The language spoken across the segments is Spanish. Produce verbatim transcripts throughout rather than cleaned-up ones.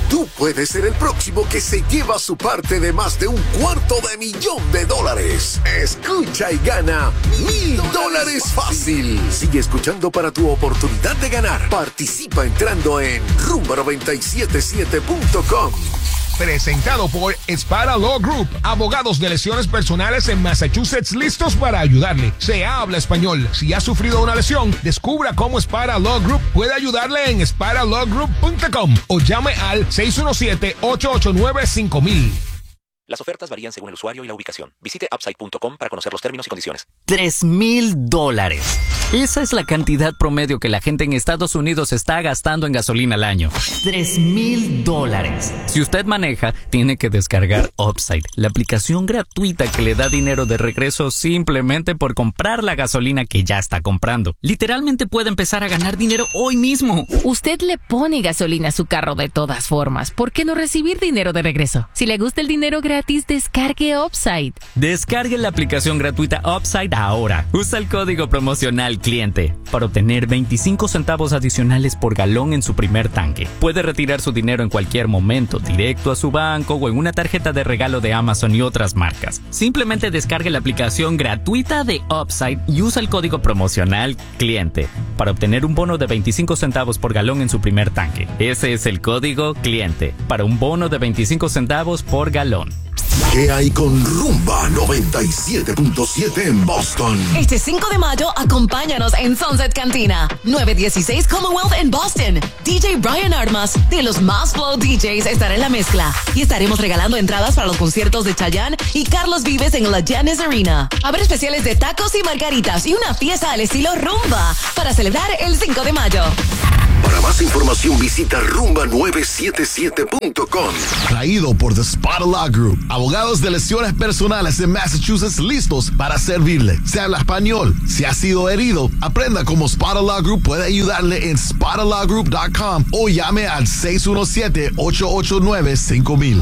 Tú puedes ser el próximo que se lleva su parte de más de un cuarto de millón de dólares. Escucha y gana mil dólares fácil. Sigue escuchando para tu oportunidad de ganar. Participa entrando en rumba noventa y siete siete punto com. Presentado por Spada Law Group, abogados de lesiones personales en Massachusetts listos para ayudarle. Se habla español. Si ha sufrido una lesión, descubra cómo Spada Law Group puede ayudarle en spada law group punto com o llame al seis uno siete, ocho ocho nueve, cinco mil. Las ofertas varían según el usuario y la ubicación. Visite upside punto com para conocer los términos y condiciones. Tres mil dólares. Esa es la cantidad promedio que la gente en Estados Unidos está gastando en gasolina al año. Tres mil dólares. Si usted maneja, tiene que descargar Upside, la aplicación gratuita que le da dinero de regreso simplemente por comprar la gasolina que ya está comprando. Literalmente puede empezar a ganar dinero hoy mismo. Usted le pone gasolina a su carro de todas formas. ¿Por qué no recibir dinero de regreso? Si le gusta el dinero gratis, descargue Upside. Descargue la aplicación gratuita Upside ahora. Usa el código promocional cliente para obtener veinticinco centavos adicionales por galón en su primer tanque. Puede retirar su dinero en cualquier momento, directo a su banco o en una tarjeta de regalo de Amazon y otras marcas. Simplemente descargue la aplicación gratuita de Upside y usa el código promocional cliente para obtener un bono de veinticinco centavos por galón en su primer tanque. Ese es el código cliente para un bono de veinticinco centavos por galón. ¿Qué hay con Rumba noventa y siete punto siete en Boston? Este cinco de mayo, acompáñanos en Sunset Cantina, nueve dieciséis Commonwealth en Boston. D J Brian Armas, de los Más Flow D Js, estará en la mezcla. Y estaremos regalando entradas para los conciertos de Chayanne y Carlos Vives en la Janice Arena. Habrá especiales de tacos y margaritas y una fiesta al estilo rumba para celebrar el cinco de mayo. Para más información visita rumba nueve siete siete punto com. Traído por The Spada Law Group, abogados de lesiones personales en Massachusetts listos para servirle. Se habla español. Si ha sido herido, aprenda cómo Spada Law Group puede ayudarle en spada law group punto com o llame al seis uno siete, ocho ocho nueve, cinco mil.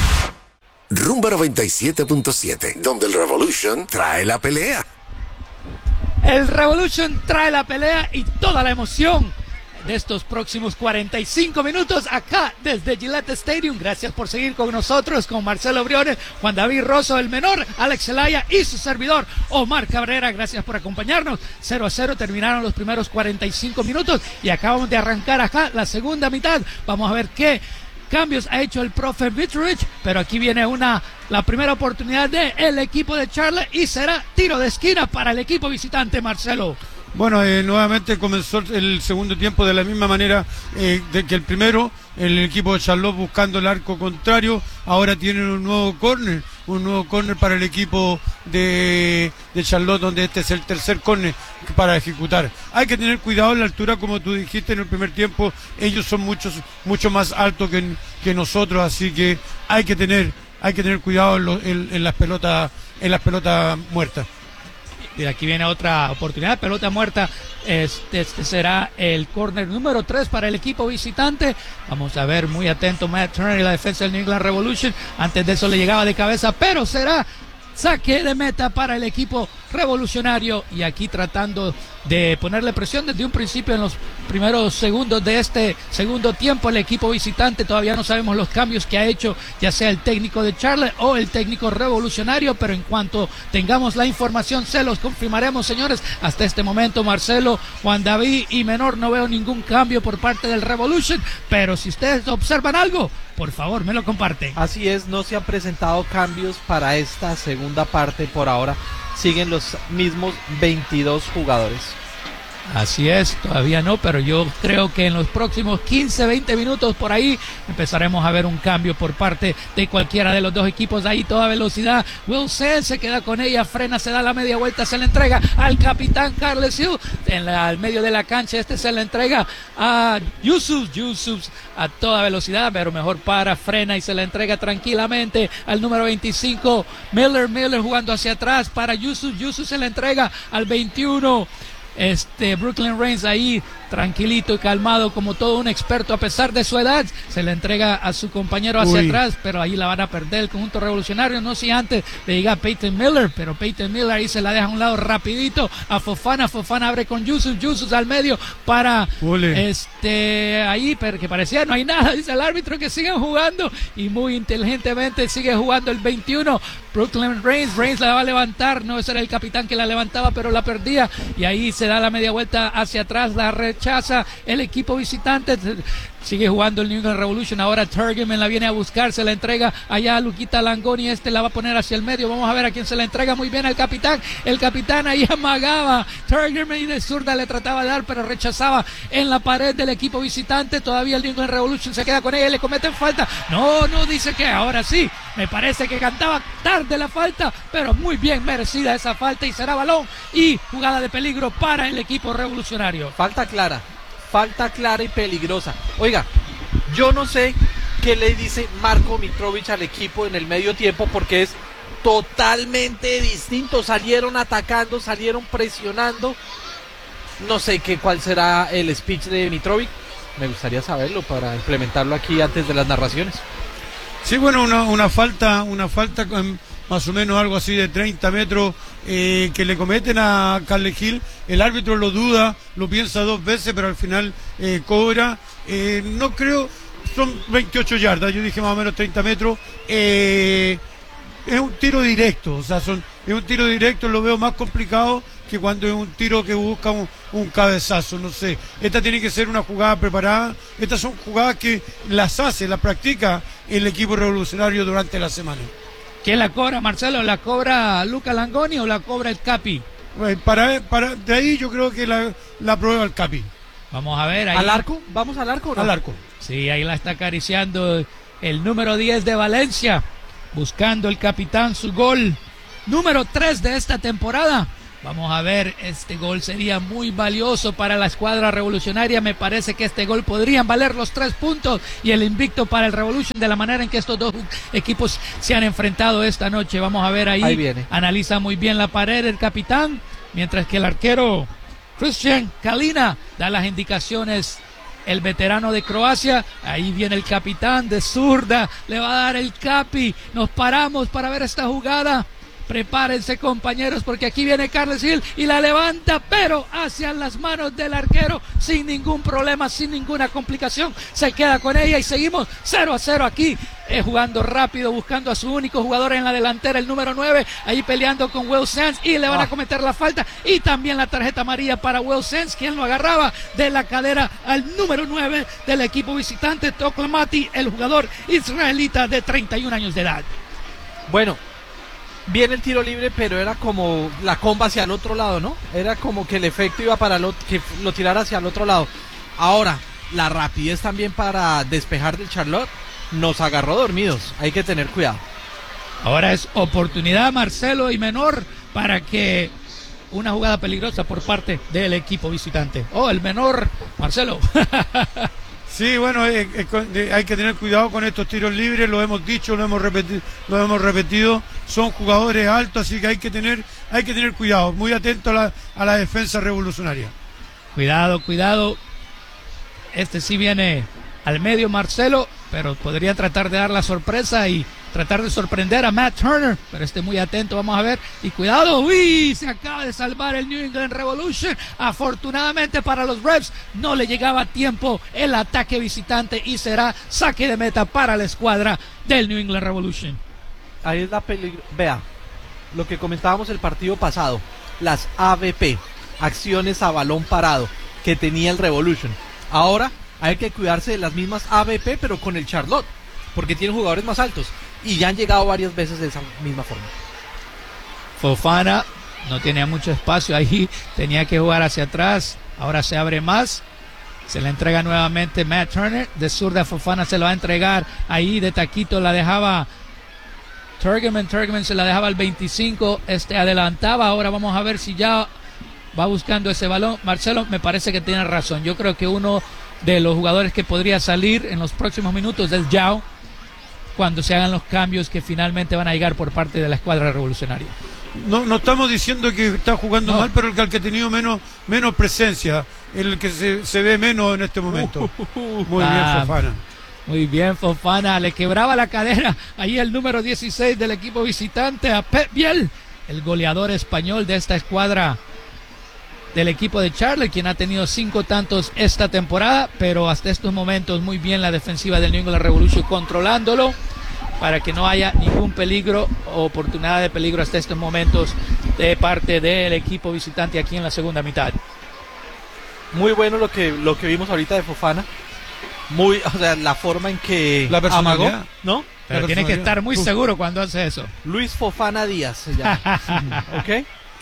Rumba noventa y siete punto siete, donde el Revolution trae la pelea. El Revolution trae la pelea y toda la emoción de estos próximos cuarenta y cinco minutos acá desde Gillette Stadium. Gracias por seguir con nosotros, con Marcelo Briones, Juan David Rosso, el menor, Alex Zelaya y su servidor Omar Cabrera. Gracias por acompañarnos. cero a cero terminaron los primeros cuarenta y cinco minutos y acabamos de arrancar acá la segunda mitad. Vamos a ver qué cambios ha hecho el profe Mitrovic, pero aquí viene una la primera oportunidad del equipo de Charlotte y será tiro de esquina para el equipo visitante, Marcelo. Bueno, eh, nuevamente comenzó el segundo tiempo de la misma manera eh, de que el primero, el equipo de Charlotte buscando el arco contrario. Ahora tienen un nuevo córner, un nuevo córner para el equipo de, de Charlotte, donde este es el tercer córner para ejecutar. Hay que tener cuidado en la altura, como tú dijiste en el primer tiempo. Ellos son muchos, mucho más altos que, que nosotros, así que hay que tener, hay que tener cuidado en, lo, en, en las pelotas, en las pelotas muertas. Y aquí viene otra oportunidad, pelota muerta. Este, este será el córner número tres para el equipo visitante. Vamos a ver, muy atento Matt Turner y la defensa del New England Revolution. Antes de eso le llegaba de cabeza, pero será saque de meta para el equipo revolucionario. Y aquí tratando de ponerle presión desde un principio en los primeros segundos de este segundo tiempo. El equipo visitante, todavía no sabemos los cambios que ha hecho, ya sea el técnico de Charlotte o el técnico revolucionario, pero en cuanto tengamos la información se los confirmaremos, señores. Hasta este momento, Marcelo, Juan David y Menor, no veo ningún cambio por parte del Revolution, pero si ustedes observan algo, por favor, me lo comparten. Así es, no se han presentado cambios para esta segunda parte por ahora. Siguen los mismos veintidós jugadores. Así es, todavía no, pero yo creo que en los próximos quince, veinte minutos por ahí empezaremos a ver un cambio por parte de cualquiera de los dos equipos. Ahí toda velocidad, Wilson se queda con ella, frena, se da la media vuelta, se le entrega al capitán Carles Hill en la, al medio de la cancha. Este se le entrega a Yusuf, Yusuf a toda velocidad, pero mejor para, frena y se le entrega tranquilamente al número veinticinco, Miller, Miller jugando hacia atrás para Yusuf, Yusuf se le entrega al veintiuno, Este Brooklyn Reigns ahí tranquilito y calmado como todo un experto a pesar de su edad. Se le entrega a su compañero hacia Uy. atrás, pero ahí la van a perder el conjunto revolucionario. No si antes le llega a Peyton Miller, pero Peyton Miller ahí se la deja a un lado rapidito a Fofana. Fofana abre con Yusuf, Yusuf al medio para Ule. este ahí, pero que parecía no hay nada, dice el árbitro que sigan jugando y muy inteligentemente sigue jugando el veintiuno. Brooklyn Reigns, Reigns la va a levantar, no ese era el capitán que la levantaba pero la perdía y ahí se da la media vuelta hacia atrás, la rechaza el equipo visitante. Sigue jugando el New England Revolution. Ahora Turgeman la viene a buscar, se la entrega allá a Luquita Langoni, este la va a poner hacia el medio. Vamos a ver a quién se la entrega. Muy bien al capitán. El capitán ahí amagaba. Turgeman y de zurda le trataba de dar, pero rechazaba en la pared del equipo visitante. Todavía el New England Revolution se queda con ella y le cometen falta. No, no, dice que ahora sí. Me parece que cantaba tarde la falta, pero muy bien merecida esa falta y será balón y jugada de peligro para el equipo revolucionario. Falta clara. Falta clara y peligrosa. Oiga, yo no sé qué le dice Marko Mitrovic al equipo en el medio tiempo porque es totalmente distinto. Salieron atacando, salieron presionando. No sé qué cuál será el speech de Mitrovic. Me gustaría saberlo para implementarlo aquí antes de las narraciones. Sí, bueno, una, una falta, una falta con más o menos algo así de treinta metros eh, que le cometen a Carles Gil. El árbitro lo duda, lo piensa dos veces, pero al final eh, cobra. Eh, no creo, son veintiocho yardas, yo dije más o menos treinta metros. Eh, es un tiro directo, o sea, son, es un tiro directo, lo veo más complicado que cuando es un tiro que busca un, un cabezazo, no sé. Esta tiene que ser una jugada preparada. Estas son jugadas que las hace, las practica el equipo revolucionario durante la semana. ¿Quién la cobra, Marcelo? ¿La cobra Luca Langoni o la cobra el Capi? Para, para, de ahí yo creo que la, la prueba el Capi. Vamos a ver ahí. ¿Al arco? ¿Vamos al arco o no? Al arco. Sí, ahí la está acariciando el número diez de Valencia, buscando el capitán su gol número tres de esta temporada. Vamos a ver, este gol sería muy valioso para la escuadra revolucionaria. Me parece que este gol podrían valer los tres puntos y el invicto para el Revolution de la manera en que estos dos equipos se han enfrentado esta noche. Vamos a ver ahí, ahí viene. Analiza muy bien la pared el capitán, mientras que el arquero Christian Kalina da las indicaciones. El veterano de Croacia, ahí viene el capitán de zurda, le va a dar el Capi. Nos paramos para ver esta jugada. Prepárense, compañeros, porque aquí viene Carles Gil y la levanta, pero hacia las manos del arquero sin ningún problema, sin ninguna complicación. Se queda con ella y seguimos cero a cero aquí, eh, jugando rápido, buscando a su único jugador en la delantera, el número nueve, ahí peleando con Will Sands y le van a cometer la falta y también la tarjeta amarilla para Will Sands, quien lo agarraba de la cadera al número nueve del equipo visitante, Toklamati, el jugador israelita de treinta y un años de edad. Bueno, viene el tiro libre, pero era como la comba hacia el otro lado, ¿no? Era como que el efecto iba para lo, que lo tirara hacia el otro lado. Ahora, la rapidez también para despejar del Charlotte nos agarró dormidos. Hay que tener cuidado. Ahora es oportunidad, Marcelo y Menor, para que una jugada peligrosa por parte del equipo visitante. Oh, el Menor, Marcelo. Sí, bueno, eh, eh, hay que tener cuidado con estos tiros libres, lo hemos dicho, lo hemos repetido, lo hemos repetido, son jugadores altos, así que hay que tener, hay que tener cuidado, muy atento a la, a la defensa revolucionaria. Cuidado, cuidado, este sí viene al medio Marcelo, pero podría tratar de dar la sorpresa y tratar de sorprender a Matt Turner, pero esté muy atento, vamos a ver, y cuidado, uy, se acaba de salvar el New England Revolution. Afortunadamente para los Revs no le llegaba a tiempo el ataque visitante y será saque de meta para la escuadra del New England Revolution. Ahí es la peligro. Vea, lo que comentábamos el partido pasado, las A B P, acciones a balón parado, que tenía el Revolution. Ahora hay que cuidarse de las mismas A B P, pero con el Charlotte, porque tienen jugadores más altos y ya han llegado varias veces de esa misma forma. Fofana no tenía mucho espacio ahí, tenía que jugar hacia atrás, ahora se abre más, se le entrega nuevamente Matt Turner, de zurda Fofana se lo va a entregar, ahí de taquito la dejaba Turgeman, Turgeman se la dejaba al veinticinco, este adelantaba, ahora vamos a ver si ya va buscando ese balón. Marcelo, me parece que tiene razón, yo creo que uno de los jugadores que podría salir en los próximos minutos es Yao, cuando se hagan los cambios que finalmente van a llegar por parte de la escuadra revolucionaria. no, no estamos diciendo que está jugando no. mal, pero el que, el que ha tenido menos, menos presencia, el que se, se ve menos en este momento. Muy ah, bien, Fofana. Muy bien, Fofana. Le quebraba la cadera ahí el número dieciséis del equipo visitante a Pep Biel, el goleador español de esta escuadra del equipo de Charlotte, quien ha tenido cinco tantos esta temporada, pero hasta estos momentos muy bien la defensiva del New England Revolution controlándolo para que no haya ningún peligro o oportunidad de peligro hasta estos momentos de parte del equipo visitante aquí en la segunda mitad. Muy bueno lo que lo que vimos ahorita de Fofana. Muy, o sea, la forma en que la amagó, ¿no? Pero tiene que estar muy seguro cuando hace eso. Luis Fofana Díaz se llama. ¿Ok?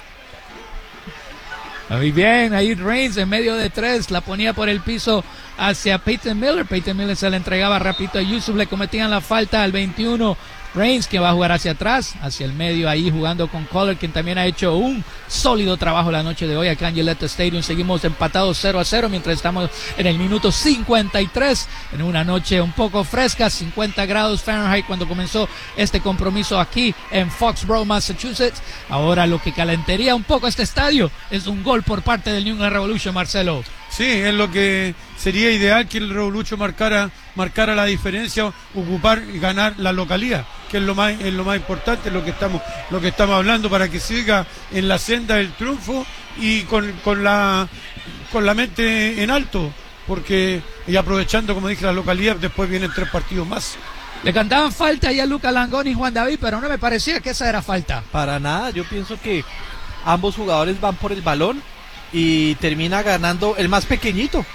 Muy bien, ahí Reigns en medio de tres, la ponía por el piso hacia Peyton Miller. Peyton Miller se la entregaba rapidito a Yusuf, le cometían la falta al veintiuno. Reigns, que va a jugar hacia atrás, hacia el medio, ahí jugando con Collar, quien también ha hecho un sólido trabajo la noche de hoy acá en Gillette Stadium. Seguimos empatados cero a cero mientras estamos en el minuto cincuenta y tres, en una noche un poco fresca, cincuenta grados Fahrenheit cuando comenzó este compromiso aquí en Foxborough, Massachusetts. Ahora lo que calentaría un poco este estadio es un gol por parte del New England Revolution, Marcelo. Sí, es lo que sería ideal, que el Revolution marcara, marcara la diferencia, ocupar y ganar la localidad, que es lo más, es lo más importante, lo que estamos, lo que estamos hablando, para que siga en la senda del triunfo y con, con la con la mente en alto, porque y aprovechando, como dije, la localidad, después vienen tres partidos más. Le cantaban falta ya a Luca Langoni y Juan David, pero no me parecía que esa era falta. Para nada, yo pienso que ambos jugadores van por el balón y termina ganando el más pequeñito.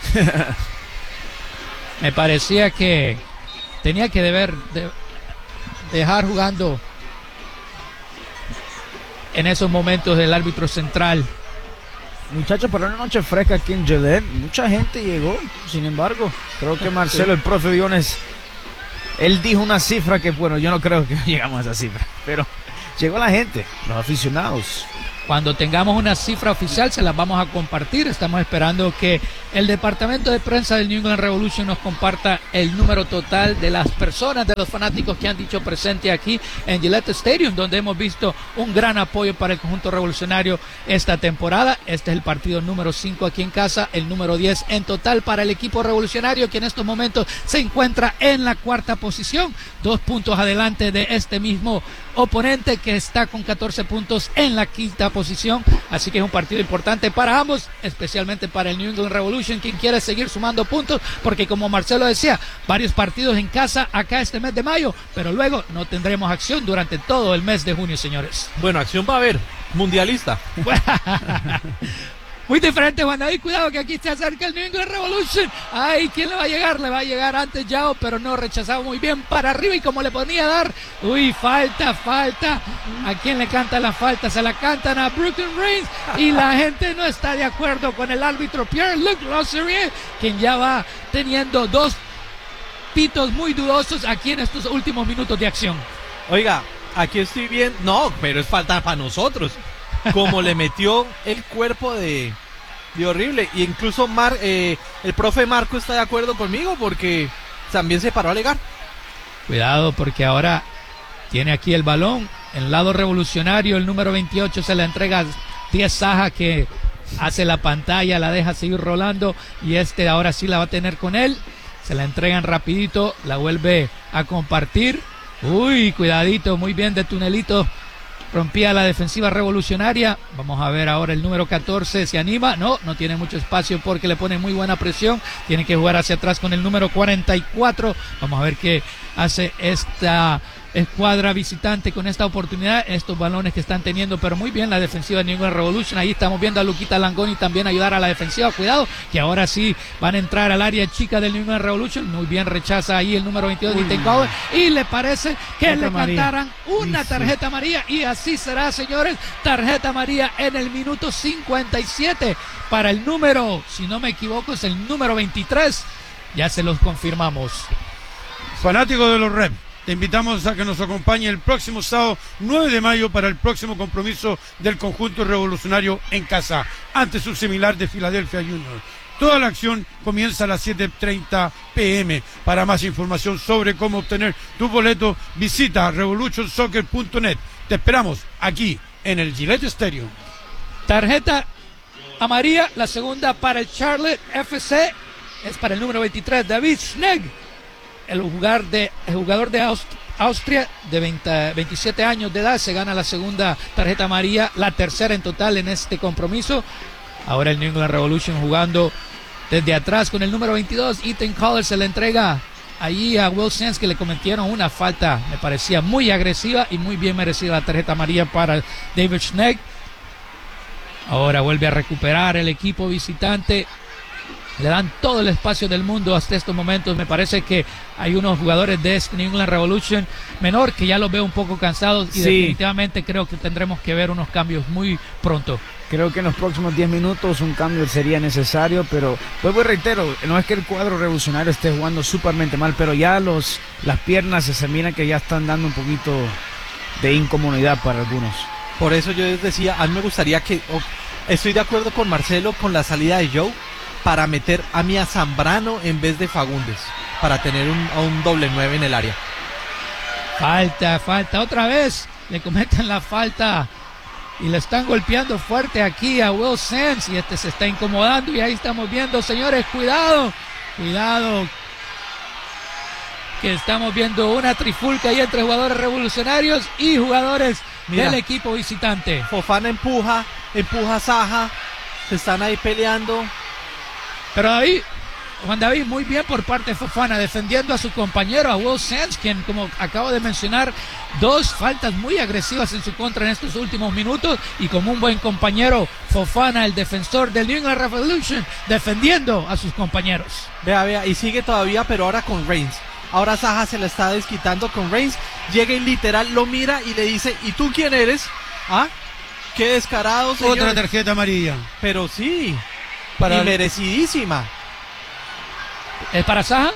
Me parecía que tenía que deber de dejar jugando en esos momentos el árbitro central. Muchachos, para una noche fresca aquí en Gillette, mucha gente llegó. Sin embargo, creo que Marcelo, el profe Biones, él dijo una cifra que, bueno, yo no creo que llegamos a esa cifra, pero llegó la gente, los aficionados. Cuando tengamos una cifra oficial se las vamos a compartir. Estamos esperando que el departamento de prensa del New England Revolution nos comparta el número total de las personas, de los fanáticos que han dicho presente aquí en Gillette Stadium, donde hemos visto un gran apoyo para el conjunto revolucionario esta temporada. Este es el partido número cinco aquí en casa, el número diez en total para el equipo revolucionario, que en estos momentos se encuentra en la cuarta posición, dos puntos adelante de este mismo oponente, que está con catorce puntos en la quinta posición. Así que es un partido importante para ambos, especialmente para el New England Revolution, quien quiere seguir sumando puntos, porque como Marcelo decía, varios partidos en casa acá este mes de mayo, pero luego no tendremos acción durante todo el mes de junio, señores. Bueno, acción va a haber, mundialista. Muy diferente, Juan David, cuidado que aquí se acerca el New England Revolution. Ay, ¿quién le va a llegar? Le va a llegar antes Yao, pero no, rechazado muy bien para arriba, y como le ponía a dar, uy, falta, falta. ¿A quién le canta la falta? Se la cantan a Brooklyn Reigns, y la gente no está de acuerdo con el árbitro Pierre-Luc Lasserier, quien ya va teniendo dos pitos muy dudosos aquí en estos últimos minutos de acción. Oiga, aquí estoy bien, no, pero es falta para nosotros. Como le metió el cuerpo de, de horrible. Y incluso Mar, eh, el profe Marco está de acuerdo conmigo, porque también se paró a alegar. Cuidado, porque ahora tiene aquí el balón en el lado revolucionario. El número veintiocho se la entrega a Díaz Saja, que hace la pantalla, la deja seguir rolando, y este ahora sí la va a tener con él. Se la entregan rapidito, la vuelve a compartir. Uy, cuidadito, muy bien de Tunelito. Rompía la defensiva revolucionaria. Vamos a ver ahora el número catorce. ¿Se anima? No, no tiene mucho espacio porque le pone muy buena presión. Tiene que jugar hacia atrás con el número cuarenta y cuatro. Vamos a ver qué hace esta escuadra visitante con esta oportunidad, estos balones que están teniendo, pero muy bien la defensiva de New England Revolution. Ahí estamos viendo a Luquita Langoni también ayudar a la defensiva. Cuidado, que ahora sí van a entrar al área chica del New England Revolution. Muy bien, rechaza ahí el número veintidós de Itencower, y le parece que le cantaran una tarjeta amarilla, y así será, señores. Tarjeta amarilla en el minuto cincuenta y siete para el número, si no me equivoco, es el número veintitrés. Ya se los confirmamos. Fanático de los Reds, te invitamos a que nos acompañe el próximo sábado nueve de mayo para el próximo compromiso del conjunto revolucionario en casa ante su similar de Philadelphia Union. Toda la acción comienza a las siete treinta pm. Para más información sobre cómo obtener tu boleto, visita revolution soccer punto net. Te esperamos aquí en el Gillette Stadium. Tarjeta amarilla, la segunda para el Charlotte F C, es para el número veintitrés, David Schnegg, el jugador de, el jugador de Aust- Austria de veinte, veintisiete años de edad, se gana la segunda tarjeta amarilla, la tercera en total en este compromiso. Ahora el New England Revolution jugando desde atrás con el número veintidós, Ethan Collar se le entrega allí a Will Sands, que le cometieron una falta, me parecía muy agresiva y muy bien merecida la tarjeta amarilla para David Schnegg. Ahora vuelve a recuperar el equipo visitante. Le dan todo el espacio del mundo hasta estos momentos. Me parece que hay unos jugadores de este New England Revolution menor que ya los veo un poco cansados y sí, definitivamente creo que tendremos que ver unos cambios muy pronto. Creo que en los próximos diez minutos un cambio sería necesario, pero vuelvo y reitero, no es que el cuadro revolucionario esté jugando súpermente mal, pero ya los las piernas se miran que ya están dando un poquito de incomodidad para algunos. Por eso yo les decía, a mí me gustaría que, oh, estoy de acuerdo con Marcelo con la salida de Joe, para meter a Mía Zambrano en vez de Fagundes, para tener un, a un doble nueve en el área. Falta, falta, otra vez le cometen la falta y le están golpeando fuerte aquí a Will Sands y este se está incomodando y ahí estamos viendo, señores, cuidado, cuidado, que estamos viendo una trifulca ahí entre jugadores revolucionarios y jugadores Mira, del equipo visitante. Fofana empuja, empuja a Saja, se están ahí peleando. Pero David, Juan David, muy bien por parte de Fofana, defendiendo a su compañero, a Will Sands, quien, como acabo de mencionar, dos faltas muy agresivas en su contra en estos últimos minutos, y como un buen compañero, Fofana, el defensor del New England Revolution, defendiendo a sus compañeros. Vea, vea, y sigue todavía, pero ahora con Reigns. Ahora Saja se la está desquitando con Reigns, llega y literal lo mira y le dice, ¿y tú quién eres? ¿Ah? Qué descarado, señor. Otra tarjeta amarilla. Pero sí, para y merecidísima. ¿Es para Saja?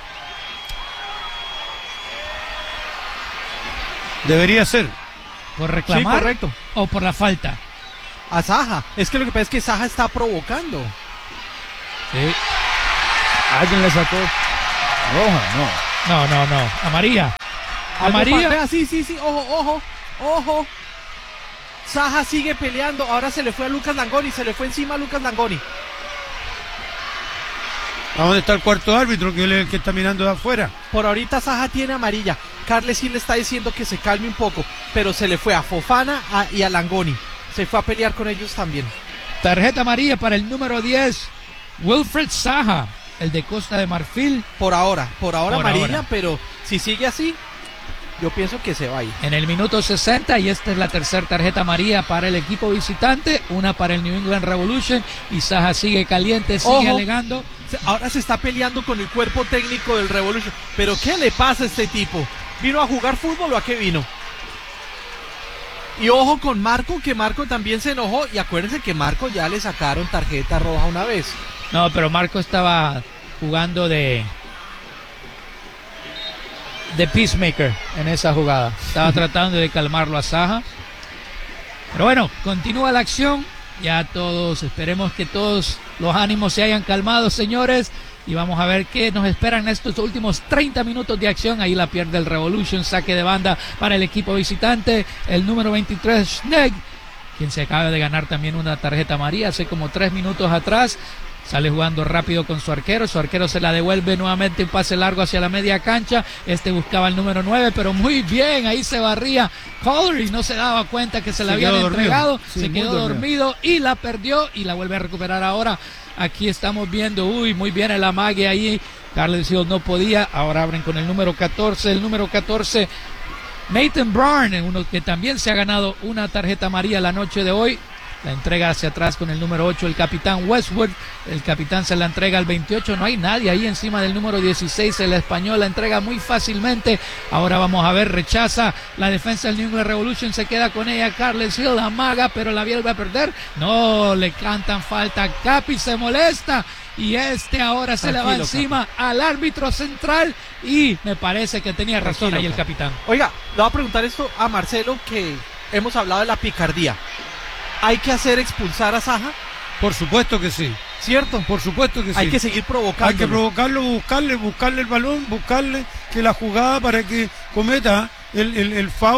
Debería ser. ¿Por reclamar? Sí, correcto. ¿O por la falta? A Saja. Es que lo que pasa es que Saja está provocando. Sí. Alguien le sacó roja, no. No, no, no. Amarilla. Amarilla. Vea, sí, sí, sí. Ojo, ojo, ojo. Saja sigue peleando. Ahora se le fue a Lucas Langoni. Se le fue encima a Lucas Langoni. ¿A dónde está el cuarto árbitro que es el que está mirando de afuera? Por ahorita Saja tiene amarilla. Carles sí le está diciendo que se calme un poco, pero se le fue a Fofana a, y a Langoni. Se fue a pelear con ellos también. Tarjeta amarilla para el número diez, Wilfred Saha, el de Costa de Marfil. Por ahora, por ahora por amarilla, ahora. Pero si sigue así, yo pienso que se va a ir. En el minuto sesenta, y esta es la tercera tarjeta amarilla para el equipo visitante, una para el New England Revolution, y Saha sigue caliente, sigue Ojo. alegando. Ahora se está peleando con el cuerpo técnico del Revolution. ¿Pero qué le pasa a este tipo? ¿Vino a jugar fútbol o a qué vino? Y ojo con Marco, que Marco también se enojó. Y acuérdense que Marco ya le sacaron tarjeta roja una vez. No, pero Marco estaba jugando de de peacemaker en esa jugada. Estaba tratando de calmarlo a Saha. Pero bueno, continúa la acción. Ya todos, esperemos que todos los ánimos se hayan calmado, señores. Y vamos a ver qué nos esperan en estos últimos treinta minutos de acción. Ahí la pierde el Revolution, saque de banda para el equipo visitante. El número veintitrés, Schnegg, quien se acaba de ganar también una tarjeta amarilla hace como tres minutos atrás. Sale jugando rápido con su arquero, su arquero se la devuelve nuevamente, un pase largo hacia la media cancha, este buscaba el número nueve, pero muy bien, ahí se barría Collar y no se daba cuenta que se la habían entregado, sí, se quedó dormido. dormido y la perdió y la vuelve a recuperar ahora. Aquí estamos viendo, uy, muy bien el amague ahí, Carles Hill no podía, ahora abren con el número catorce, el número catorce, Nathan Brown, uno que también se ha ganado una tarjeta amarilla la noche de hoy. La entrega hacia atrás con el número ocho, el capitán Westwood. El capitán se la entrega al veintiocho. No hay nadie ahí encima del número dieciséis. El español la entrega muy fácilmente. Ahora vamos a ver, rechaza la defensa del New England Revolution. Se queda con ella Carles Hill, amaga, pero la vuelve a perder. No, le cantan falta. Capi se molesta. Y este ahora se Tranquilo, le va encima Capi. Al árbitro central. Y me parece que tenía razón Tranquilo, ahí el capitán. Oiga, le voy a preguntar esto a Marcelo, que hemos hablado de la picardía. ¿Hay que hacer expulsar a Saja? Por supuesto que sí. ¿Cierto? Por supuesto que sí. Hay que seguir provocando. Hay que provocarlo, buscarle, buscarle el balón, buscarle que la jugada para que cometa el, el, el foul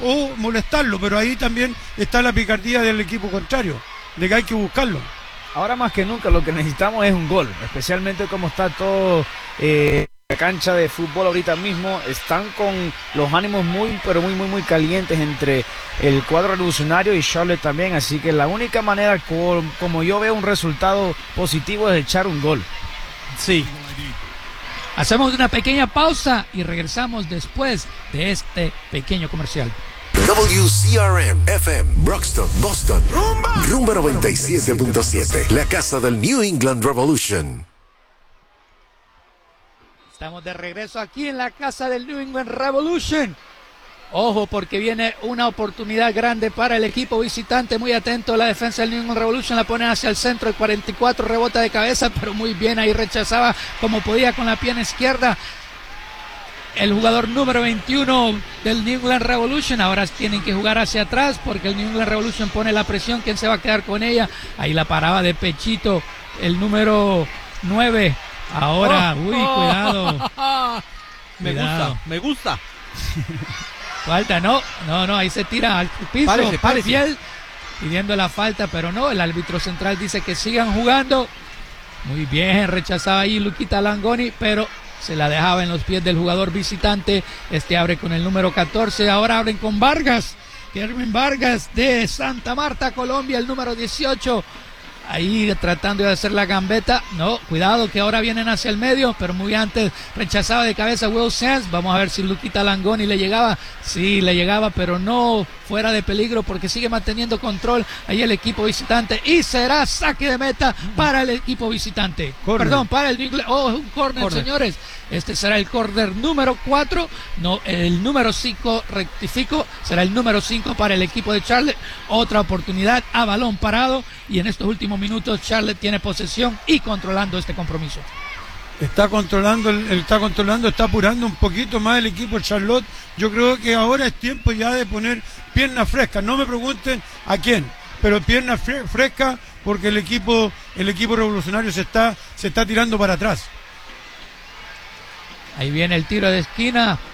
o molestarlo, pero ahí también está la picardía del equipo contrario, de que hay que buscarlo. Ahora más que nunca lo que necesitamos es un gol, especialmente como está todo eh, la cancha de fútbol ahorita mismo. Están con los ánimos muy, pero muy, muy, muy calientes entre el cuadro revolucionario y Charlotte también, así que la única manera como, como yo veo un resultado positivo es echar un gol. Sí. Hacemos una pequeña pausa y regresamos después de este pequeño comercial. W C R M F M Broxton, Boston. Rumba, Rumba noventa y siete punto siete, la casa del New England Revolution. Estamos de regreso aquí en la casa del New England Revolution. Ojo, porque viene una oportunidad grande para el equipo visitante. Muy atento, la defensa del New England Revolution la pone hacia el centro. El cuarenta y cuatro rebota de cabeza, pero muy bien, ahí rechazaba como podía con la pierna izquierda el jugador número veintiuno del New England Revolution. Ahora tienen que jugar hacia atrás porque el New England Revolution pone la presión. ¿Quién se va a quedar con ella? Ahí la paraba de pechito el número nueve. Ahora, oh, uy, oh, cuidado. Me cuidado. gusta, me gusta. Falta, no, no, no, ahí se tira al piso. Párese, párese. Fiel, pidiendo la falta, pero no, el árbitro central dice que sigan jugando. Muy bien, rechazaba ahí Luquita Langoni, pero se la dejaba en los pies del jugador visitante. Este abre con el número catorce, ahora abren con Vargas, Kerwin Vargas de Santa Marta, Colombia, el número dieciocho. Ahí tratando de hacer la gambeta. No, cuidado que ahora vienen hacia el medio, pero muy antes rechazaba de cabeza Will Sands. Vamos a ver si Luquita Langoni le llegaba. Sí, le llegaba, pero no fuera de peligro porque sigue manteniendo control ahí el equipo visitante. Y será saque de meta para el equipo visitante. Corner. Perdón, para el inglés. Oh, un corner, corner, señores. Este será el corner número cuatro. No, el número cinco, rectifico. Será el número cinco para el equipo de Charlotte. Otra oportunidad a balón parado. Y en estos últimos minutos Charlotte tiene posesión y controlando este compromiso. Está controlando, está controlando, está apurando un poquito más el equipo de Charlotte. Yo creo que ahora es tiempo ya de poner piernas frescas. No me pregunten a quién, pero piernas frescas porque el equipo, el equipo revolucionario se está, se está tirando para atrás. Ahí viene el tiro de esquina